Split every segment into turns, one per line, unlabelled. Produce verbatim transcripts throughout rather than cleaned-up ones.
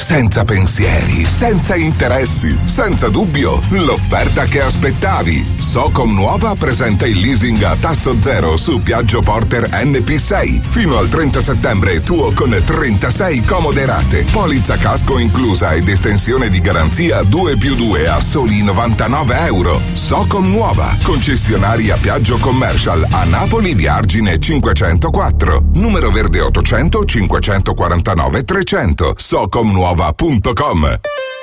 senza pensieri, senza interessi, senza dubbio, l'offerta che aspettavi. Socom Nuova presenta il leasing a tasso zero su Piaggio Porter N P sei. Fino al trenta settembre tuo con trentasei comode rate, polizza casco inclusa ed estensione di garanzia due più due a soli novantanove euro. Socom Nuova, concessionaria Piaggio Commercial a Napoli, via Argine cinquecentoquattro, numero verde ottocento cinquecentoquarantanove trecento, socomnuova punto com.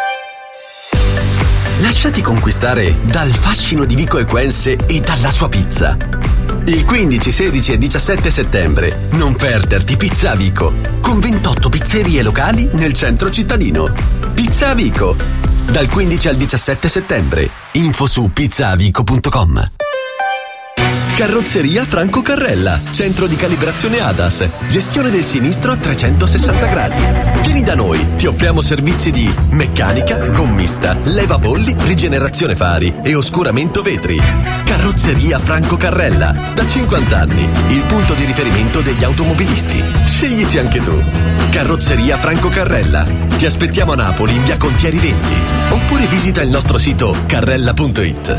Lasciati conquistare dal fascino di Vico Equense e dalla sua pizza. Il quindici, sedici e diciassette settembre non perderti Pizza a Vico, con ventotto pizzerie locali nel centro cittadino. Pizza a Vico, dal quindici al diciassette settembre. Info su pizzavico punto com. Carrozzeria Franco Carrella, centro di calibrazione A D A S, gestione del sinistro a trecentosessanta gradi. Vieni da noi, ti offriamo servizi di meccanica, gommista, levabolli, rigenerazione fari e oscuramento vetri. Carrozzeria Franco Carrella, da cinquanta anni, il punto di riferimento degli automobilisti. Sceglici anche tu. Carrozzeria Franco Carrella. Ti aspettiamo a Napoli in via Contieri venti, oppure visita il nostro sito carrella punto it.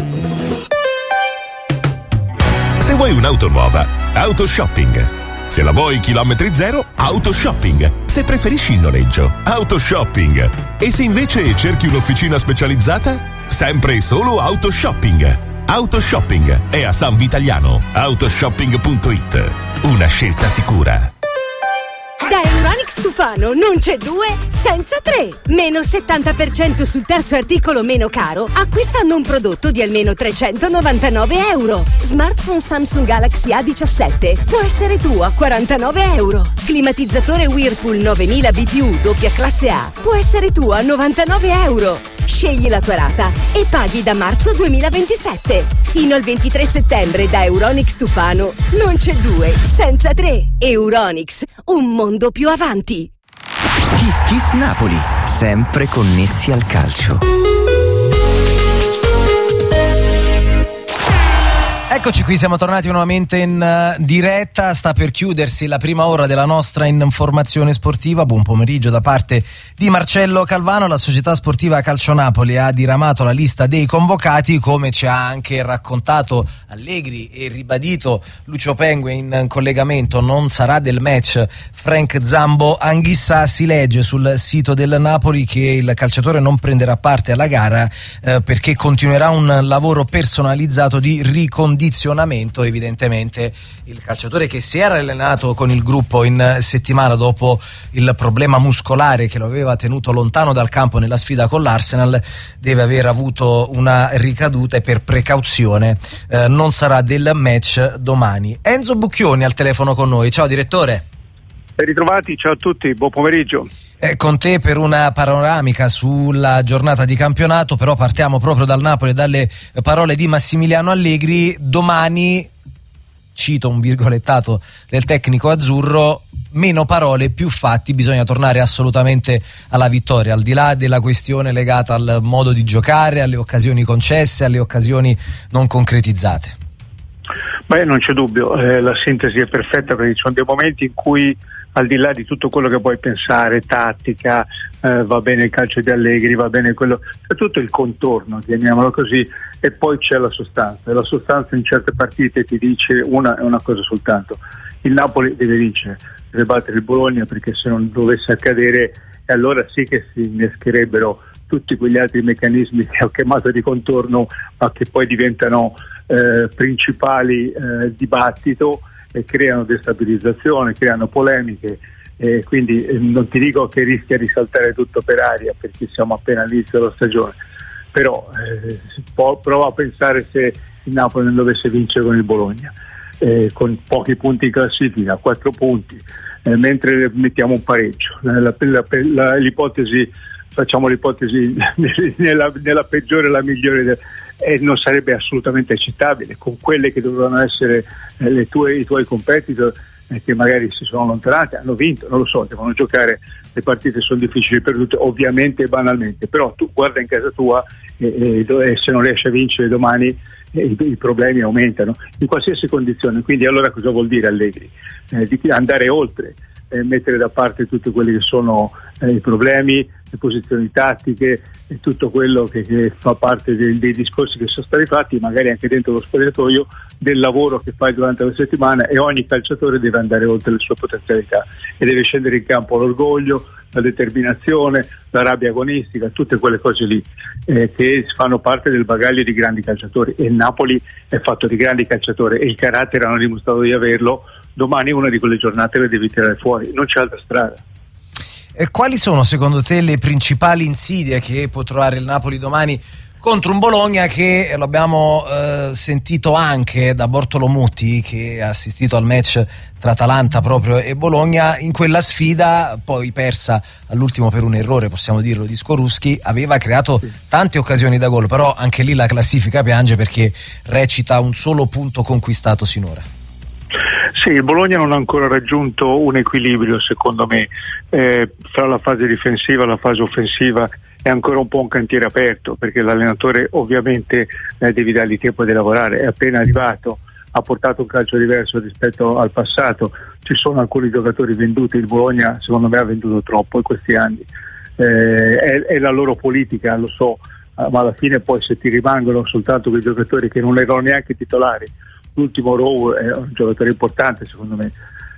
Se vuoi un'auto nuova, Autoshopping. Se la vuoi chilometri zero, Autoshopping. Se preferisci il noleggio, Autoshopping. E se invece cerchi un'officina specializzata, sempre e solo Autoshopping. Autoshopping è a San Vitaliano. Autoshopping punto it. Una scelta sicura.
Da Euronics Tufano non c'è due senza tre. Meno settanta per cento sul terzo articolo meno caro acquistando un prodotto di almeno trecentonovantanove euro. Smartphone Samsung Galaxy A diciassette può essere tuo a quarantanove euro. Climatizzatore Whirlpool novemila B T U doppia classe A può essere tuo a novantanove euro. Scegli la tua rata e paghi da marzo duemilaventisette. Fino al ventitré settembre da Euronics Tufano non c'è due senza tre. Euronics, un mondo più avanti.
Kiss Kiss Napoli, sempre connessi al calcio.
Eccoci qui, siamo tornati nuovamente in uh, diretta. Sta per chiudersi la prima ora della nostra informazione sportiva. Buon pomeriggio da parte di Marcello Calvano. La società sportiva Calcio Napoli ha diramato la lista dei convocati, come ci ha anche raccontato Allegri e ribadito Lucio Pengue in collegamento. Non sarà del match Frank Zambo Anghissà. Si legge sul sito del Napoli che il calciatore non prenderà parte alla gara eh, perché continuerà un lavoro personalizzato di ricondizionamento. Evidentemente il calciatore che si era allenato con il gruppo in settimana dopo il problema muscolare che lo aveva tenuto lontano dal campo nella sfida con l'Arsenal deve aver avuto una ricaduta e per precauzione eh, non sarà del match domani. Enzo Bucchioni al telefono con noi. Ciao direttore.
Ben ritrovati, ciao a tutti, buon pomeriggio.
Eh, con te per una panoramica sulla giornata di campionato, però partiamo proprio dal Napoli e dalle parole di Massimiliano Allegri. Domani, cito un virgolettato del tecnico azzurro, meno parole, più fatti, bisogna tornare assolutamente alla vittoria, al di là della questione legata al modo di giocare, alle occasioni concesse, alle occasioni non concretizzate.
Beh, non c'è dubbio, eh, la sintesi è perfetta, perché ci sono dei momenti in cui, al di là di tutto quello che puoi pensare, tattica, eh, va bene il calcio di Allegri, va bene quello, c'è tutto il contorno, chiamiamolo così, e poi c'è la sostanza. E la sostanza in certe partite ti dice una, una cosa soltanto: il Napoli deve vincere, deve battere il Bologna, perché se non dovesse accadere, e allora sì che si innescherebbero tutti quegli altri meccanismi che ho chiamato di contorno, ma che poi diventano eh, principali eh, dibattito, e creano destabilizzazione, creano polemiche, e quindi eh, non ti dico che rischia di saltare tutto per aria, perché siamo appena all'inizio della stagione, però eh, si può, prova a pensare se il Napoli non dovesse vincere con il Bologna, eh, con pochi punti in classifica, quattro punti, eh, mentre mettiamo un pareggio, la, la, la, l'ipotesi, facciamo l'ipotesi nella, nella peggiore e la migliore del, e non sarebbe assolutamente accettabile con quelle che dovevano essere eh, le tue, i tuoi competitor, eh, che magari si sono allontanati, hanno vinto, non lo so, devono giocare, le partite sono difficili per tutte, ovviamente e banalmente, però tu guarda in casa tua e, e, e se non riesci a vincere domani eh, i, i problemi aumentano in qualsiasi condizione. Quindi allora cosa vuol dire Allegri? Eh, di andare oltre, eh, mettere da parte tutti quelli che sono eh, i problemi, le posizioni tattiche e tutto quello che, che fa parte dei, dei discorsi che sono stati fatti, magari anche dentro lo spogliatoio, del lavoro che fai durante la settimana, e ogni calciatore deve andare oltre le sue potenzialità e deve scendere in campo l'orgoglio, la determinazione, la rabbia agonistica, tutte quelle cose lì eh, che fanno parte del bagaglio di grandi calciatori, e il Napoli è fatto di grandi calciatori e il carattere hanno dimostrato di averlo. Domani una di quelle giornate le devi tirare fuori, non c'è altra strada.
E quali sono secondo te le principali insidie che può trovare il Napoli domani contro un Bologna che lo abbiamo eh, sentito anche da Bortolo Mutti, che ha assistito al match tra Atalanta proprio e Bologna? In quella sfida, poi persa all'ultimo per un errore, possiamo dirlo, di Skorupski, aveva creato tante occasioni da gol, però anche lì la classifica piange perché recita un solo punto conquistato sinora.
Sì, il Bologna non ha ancora raggiunto un equilibrio, secondo me, eh, fra la fase difensiva e la fase offensiva. È ancora un po' un cantiere aperto, perché l'allenatore ovviamente eh, devi dargli tempo di lavorare. È appena arrivato, ha portato un calcio diverso rispetto al passato, ci sono alcuni giocatori venduti, il Bologna secondo me ha venduto troppo in questi anni, eh, è, è la loro politica, lo so, ma alla fine poi se ti rimangono soltanto quei giocatori che non erano neanche titolari, l'ultimo Rowe è un giocatore importante secondo me,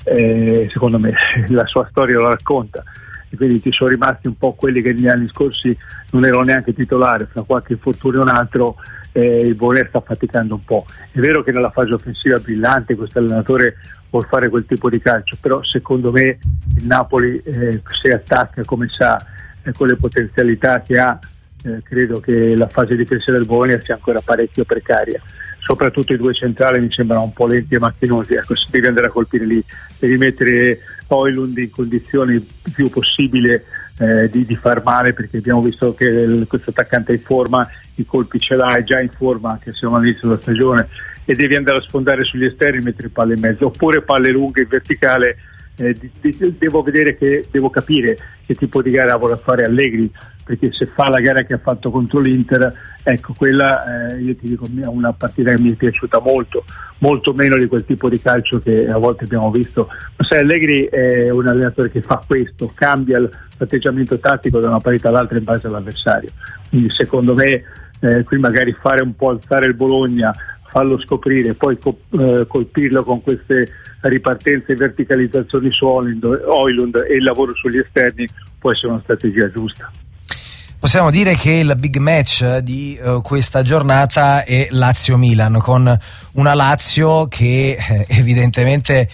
eh, secondo me la sua storia lo racconta, e quindi ti sono rimasti un po' quelli che negli anni scorsi non erano neanche titolari, fra qualche infortunio e un altro eh, il Bologna sta faticando un po'. È vero che nella fase offensiva è brillante, questo allenatore vuol fare quel tipo di calcio, però secondo me il Napoli eh, se attacca come sa eh, con le potenzialità che ha, eh, credo che la fase difensiva del Bologna sia ancora parecchio precaria. Soprattutto i due centrali mi sembrano un po' lenti e macchinosi, ecco, se devi andare a colpire lì, devi mettere Højlund in condizioni il più possibile eh, di, di far male, perché abbiamo visto che il, questo attaccante è in forma, i colpi ce l'ha, è già in forma anche se non all'inizio della stagione, e devi andare a sfondare sugli esterni e mettere palle in mezzo, oppure palle lunghe in verticale. Eh, di, di, devo vedere che devo capire che tipo di gara vuole fare Allegri, perché se fa la gara che ha fatto contro l'Inter, ecco quella eh, io ti dico è una partita che mi è piaciuta molto, molto meno di quel tipo di calcio che a volte abbiamo visto. Ma sai, Allegri è un allenatore che fa questo, cambia l'atteggiamento tattico da una partita all'altra in base all'avversario, quindi secondo me eh, qui magari fare un po' alzare il Bologna, farlo scoprire, poi cop- eh, colpirlo con queste ripartenze e verticalizzazioni su Højlund e il lavoro sugli esterni può essere una strategia giusta.
Possiamo dire che il big match di uh, questa giornata è Lazio-Milan, con una Lazio che eh, evidentemente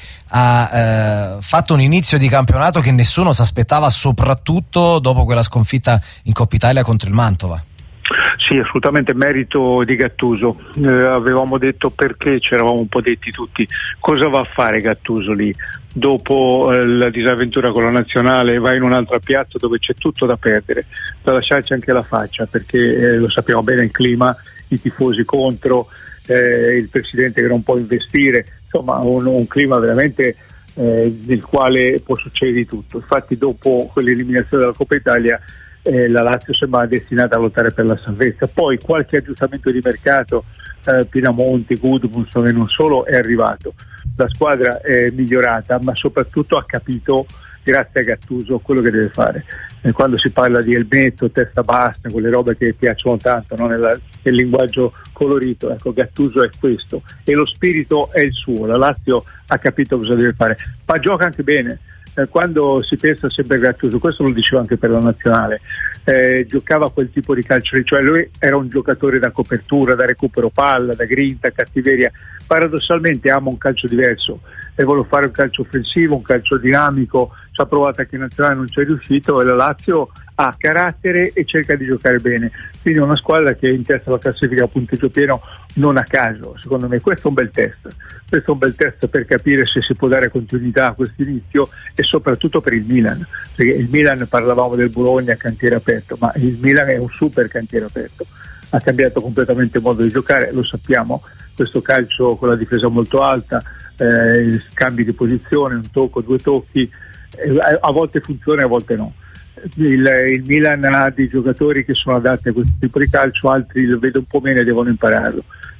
ha eh, fatto un inizio di campionato che nessuno si aspettava, soprattutto dopo quella sconfitta in Coppa Italia contro il Mantova.
Sì, assolutamente merito di Gattuso. Eh, avevamo detto, perché ci eravamo un po' detti tutti, cosa va a fare Gattuso lì? Dopo eh, la disavventura con la nazionale va in un'altra piazza dove c'è tutto da perdere, da lasciarci anche la faccia, perché eh, lo sappiamo bene il clima, i tifosi contro, eh, il presidente che non può investire, insomma un, un clima veramente eh, nel quale può succedere di tutto. Infatti dopo quell'eliminazione della Coppa Italia Eh, la Lazio sembra destinata a lottare per la salvezza. Poi qualche aggiustamento di mercato, eh, Pinamonti, Gudmundsson e non solo, è arrivato. La squadra è migliorata, ma soprattutto ha capito, grazie a Gattuso, quello che deve fare. Eh, quando si parla di elmetto, testa bassa, quelle robe che piacciono tanto, no? Nella, nel linguaggio colorito, ecco, Gattuso è questo e lo spirito è il suo. La Lazio ha capito cosa deve fare, ma gioca anche bene. Eh, quando si pensa sempre a Gattuso, questo lo diceva anche per la nazionale, eh, giocava quel tipo di calcio, cioè lui era un giocatore da copertura, da recupero palla, da grinta, cattiveria. Paradossalmente ama un calcio diverso e vuole fare un calcio offensivo, un calcio dinamico. Ci ha provato anche in nazionale, non ci è riuscito, e la Lazio ha carattere e cerca di giocare bene, quindi è una squadra che è in testa alla classifica a punteggio pieno non a caso. Secondo me questo è un bel test, questo è un bel test per capire se si può dare continuità a questo inizio, e soprattutto per il Milan, perché il Milan, parlavamo del Bologna cantiere aperto, ma il Milan è un super cantiere aperto, ha cambiato completamente il modo di giocare, lo sappiamo, questo calcio con la difesa molto alta, eh, scambi di posizione, un tocco, due tocchi, eh, a volte funziona e a volte no. Il, il Milan ha dei giocatori che sono adatti a questo tipo di calcio, altri lo vedo un po' meno e devono impararlo.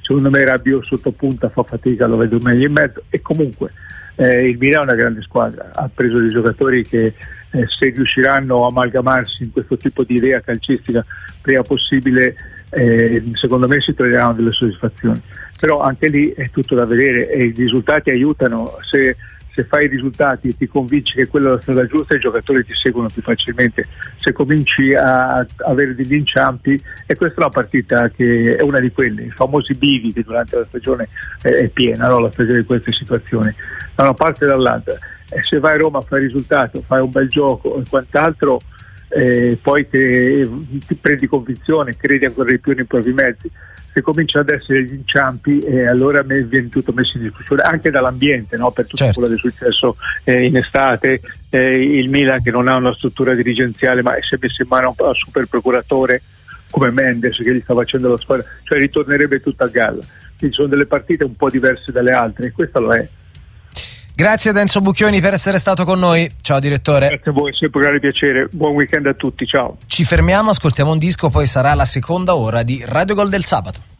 secondo me Rabiot sotto punta fa fatica, lo vedo meglio in mezzo, e comunque eh, il Milan è una grande squadra, ha preso dei giocatori che eh, se riusciranno a amalgamarsi in questo tipo di idea calcistica prima possibile, eh, secondo me si toglieranno delle soddisfazioni, però anche lì è tutto da vedere e i risultati aiutano. Se se fai i risultati e ti convinci che quella è la strada giusta, i giocatori ti seguono più facilmente. Se cominci a avere degli inciampi, e questa è una partita che è una di quelle, i famosi bivi che durante la stagione è piena, no? La stagione di queste situazioni, da una parte e dall'altra. E se vai a Roma, fai il risultato, fai un bel gioco e quant'altro, eh, poi te, ti prendi convinzione, credi ancora di più nei propri mezzi. Se cominciano ad essere gli inciampi, eh, allora me viene tutto messo in discussione anche dall'ambiente, no? Per tutto certo. quello che è successo eh, in estate, eh, il Milan che non ha una struttura dirigenziale ma si è messo in mano al super procuratore come Mendes che gli sta facendo la squadra, cioè ritornerebbe tutto a galla. Quindi sono delle partite un po' diverse dalle altre e questa lo è.
Grazie ad Enzo Bucchioni per essere stato con noi. Ciao direttore.
Grazie a voi, sempre un grande piacere. Buon weekend a tutti, ciao.
Ci fermiamo, ascoltiamo un disco, poi sarà la seconda ora di Radio Gol del Sabato.